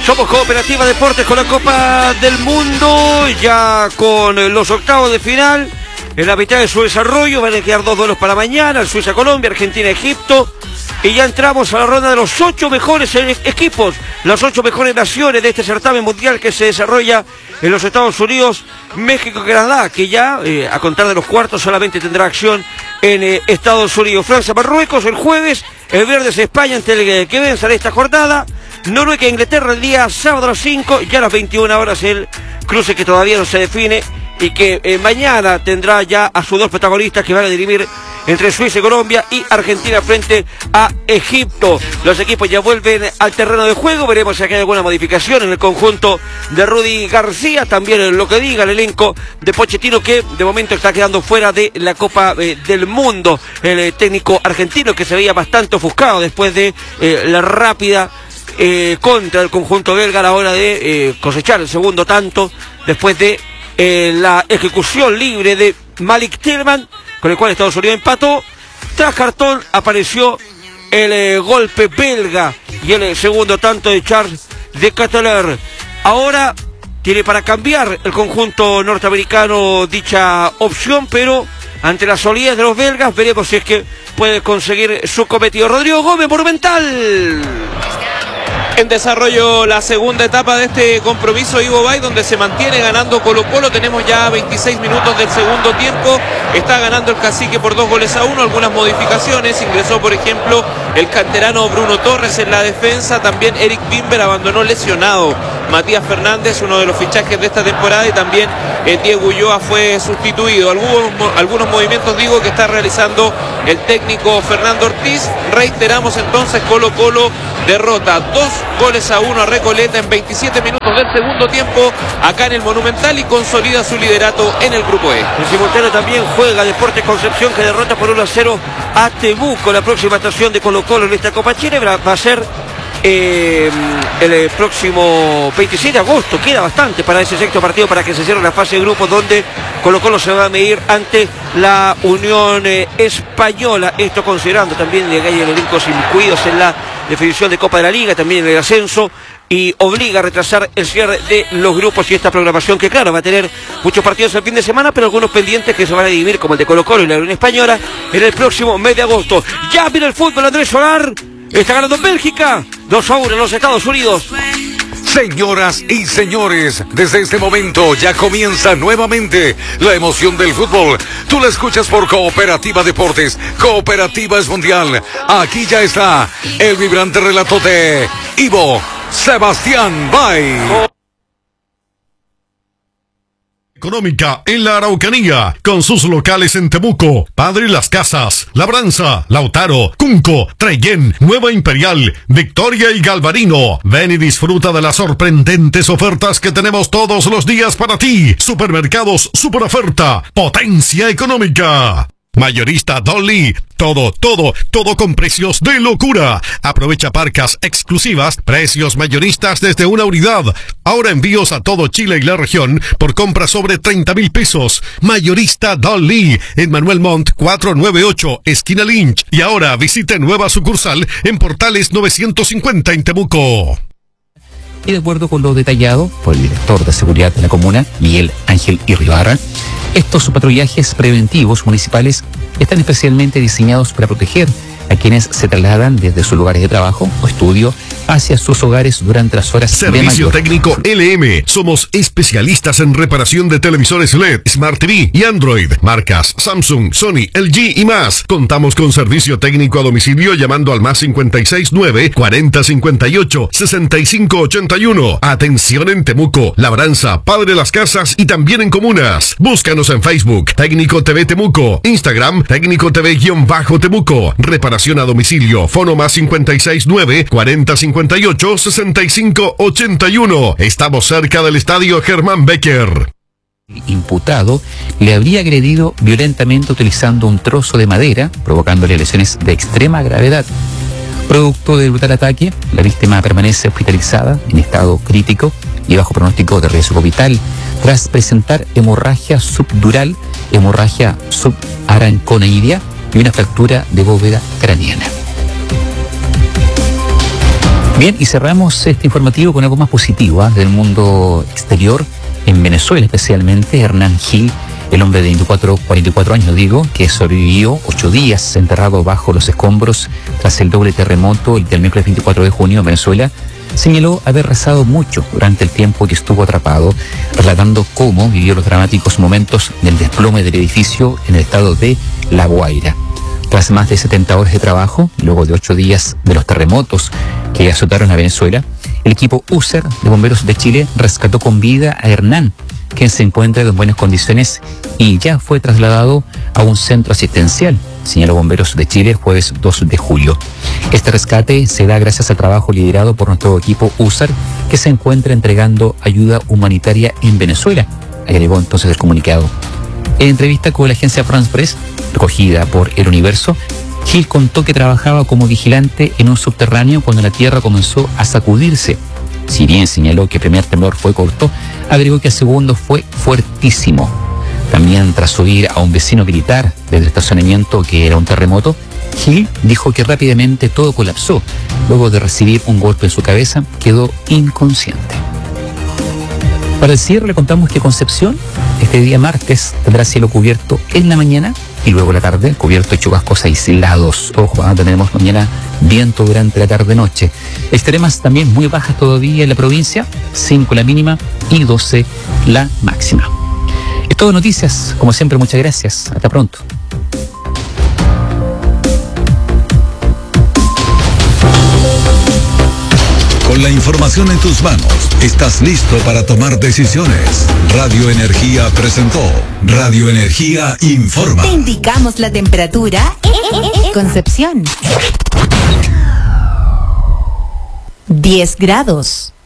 Somos Cooperativa Deportes con la Copa del Mundo, ya con los octavos de final. En la mitad de su desarrollo van a quedar 2 duelos para mañana, Suiza-Colombia, Argentina-Egipto. Y ya entramos a la ronda de los 8 mejores equipos, las 8 mejores naciones de este certamen mundial que se desarrolla en los Estados Unidos, México y Canadá, que ya, a contar de los cuartos, solamente tendrá acción en Estados Unidos. Francia-Marruecos el jueves, el viernes España ante el que venza en esta jornada. Noruega e Inglaterra el día sábado a las 5, ya a las 21 horas el cruce que todavía no se define y que mañana tendrá ya a sus 2 protagonistas que van a dirimir entre Suiza y Colombia y Argentina frente a Egipto. Los equipos ya vuelven al terreno de juego, veremos si hay alguna modificación en el conjunto de Rudy García, también en lo que diga el elenco de Pochettino, que de momento está quedando fuera de la Copa del Mundo, el técnico argentino que se veía bastante ofuscado después de la rápida contra el conjunto belga a la hora de cosechar el segundo tanto después de la ejecución libre de Malik Tillman, con el cual Estados Unidos empató. Tras cartón apareció el golpe belga y el segundo tanto de Charles de Ketelaere. Ahora tiene para cambiar el conjunto norteamericano dicha opción, pero ante la solidez de los belgas veremos si es que puede conseguir su cometido. Rodrigo Gómez, Monumental. En desarrollo la segunda etapa de este compromiso, Ivo Bay, donde se mantiene ganando Colo-Colo. Tenemos ya 26 minutos del segundo tiempo. Está ganando el Cacique por 2-1. Algunas modificaciones. Ingresó, por ejemplo, el canterano Bruno Torres en la defensa. También Eric Bimber abandonó lesionado. Matías Fernández, uno de los fichajes de esta temporada, y también Diego Ulloa fue sustituido. Algunos movimientos, digo, que está realizando el técnico Fernando Ortiz. Reiteramos entonces, Colo-Colo derrota 2-1 a Recoleta en 27 minutos del segundo tiempo acá en el Monumental y consolida su liderato en el grupo E. En simultáneo también juega Deportes Concepción, que derrota por 1-0 a Temuco. La próxima estación de Colo-Colo en esta Copa Chile va a ser el próximo 27 de agosto. Queda bastante para ese sexto partido para que se cierre la fase de grupos, donde Colo-Colo se va a medir ante la Unión Española. Esto considerando también que hay elencos incluidos en la definición de Copa de la Liga, también en el ascenso, y obliga a retrasar el cierre de los grupos y esta programación que, claro, va a tener muchos partidos el fin de semana, pero algunos pendientes que se van a dividir, como el de Colo-Colo y la Unión Española, en el próximo mes de agosto. Ya viene el fútbol. Andrés Solar está ganando en Bélgica 2-1 en los Estados Unidos. Señoras y señores, desde este momento ya comienza nuevamente la emoción del fútbol. Tú la escuchas por Cooperativa Deportes. Cooperativa es mundial. Aquí ya está el vibrante relato de Ivo Sebastián Bay. Económica en la Araucanía, con sus locales en Temuco, Padre Las Casas, Labranza, Lautaro, Cunco, Trellén, Nueva Imperial, Victoria y Galvarino. Ven y disfruta de las sorprendentes ofertas que tenemos todos los días para ti. Supermercados Super Oferta, potencia económica. Mayorista Dolly, todo con precios de locura. Aprovecha parcas exclusivas, precios mayoristas desde una unidad. Ahora envíos a todo Chile y la región por compra sobre 30,000 pesos. Mayorista Dolly, en Manuel Montt 498, esquina Lynch. Y ahora visite nueva sucursal en Portales 950 en Temuco. Y de acuerdo con lo detallado por el director de seguridad de la comuna, Miguel Ángel Irribarra, estos patrullajes preventivos municipales están especialmente diseñados para proteger a quienes se trasladan desde sus lugares de trabajo o estudio hacia sus hogares durante las horas Servicio de mayor. técnico LM. Somos especialistas en reparación de televisores LED, Smart TV y Android. Marcas Samsung, Sony, LG y más. Contamos con servicio técnico a domicilio llamando al más 569 4058 6581. Atención en Temuco, Labranza, Padre Las Casas y también en comunas. Búscanos en Facebook, Técnico TV Temuco, Instagram, Técnico TV-Temuco. Reparación a domicilio, fono más 569 4058 6581. Estamos cerca del estadio Germán Becker. El imputado le habría agredido violentamente utilizando un trozo de madera, provocándole lesiones de extrema gravedad. Producto del brutal ataque, la víctima permanece hospitalizada en estado crítico y bajo pronóstico de riesgo vital, tras presentar hemorragia subdural, hemorragia subaranconoidea y una fractura de bóveda craneana. Bien, y cerramos este informativo con algo más positivo del mundo exterior. En Venezuela especialmente, Hernán Gil, el hombre de 44 años, que sobrevivió 8 días enterrado bajo los escombros tras el doble terremoto del miércoles 24 de junio en Venezuela, señaló haber rezado mucho durante el tiempo que estuvo atrapado, relatando cómo vivió los dramáticos momentos del desplome del edificio en el estado de La Guaira. Tras más de 70 horas de trabajo, luego de 8 días de los terremotos que azotaron a Venezuela, el equipo USER de Bomberos de Chile rescató con vida a Hernán, quien se encuentra en buenas condiciones y ya fue trasladado a un centro asistencial, señaló Bomberos de Chile el jueves 2 de julio. Este rescate se da gracias al trabajo liderado por nuestro equipo USAR, que se encuentra entregando ayuda humanitaria en Venezuela, agregó entonces el comunicado. En entrevista con la agencia France Press, recogida por El Universo, Gil contó que trabajaba como vigilante en un subterráneo cuando la tierra comenzó a sacudirse. Si bien señaló que el primer temblor fue corto, agregó que el segundo fue fuertísimo. También, tras oír a un vecino gritar desde el estacionamiento que era un terremoto, Gil dijo que rápidamente todo colapsó. Luego de recibir un golpe en su cabeza, quedó inconsciente. Para el cierre le contamos que Concepción este día martes tendrá cielo cubierto en la mañana y luego la tarde cubierto de chubascos aislados. Ojo, tenemos mañana viento durante la tarde-noche. Extremas también muy bajas todavía en la provincia, 5 la mínima y 12 la máxima. Es todo noticias, como siempre, muchas gracias. Hasta pronto. Con la información en tus manos, estás listo para tomar decisiones. Radio Energía presentó Radio Energía Informa. Te indicamos la temperatura en Concepción. 10 grados.